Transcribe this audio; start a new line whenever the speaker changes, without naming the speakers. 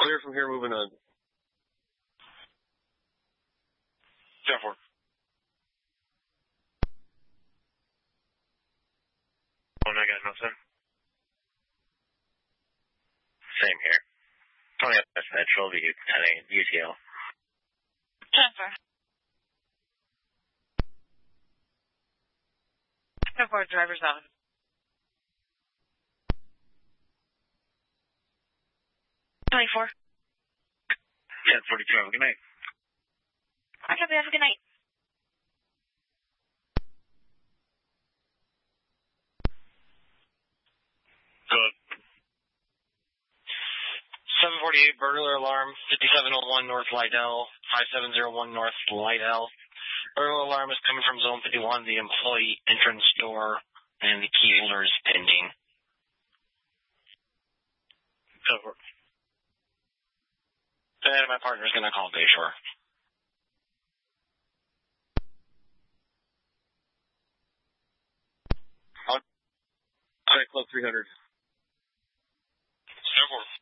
Clear from here, moving on.
10-4. Oh, I got nothing.
Same here. Tony up Central, UTL.
10-4. 10-4, driver's out. 24.
10:42, have a good night.
I hope you have a good night.
Good.
748, burglar alarm, 5701 North Lydell, 5701 North Lydell. Burglar alarm is coming from Zone 51, the employee entrance door, and the key holder is pending.
10-4.
And my partner's going to call Bayshore.
I'll check Club 300.
10-4.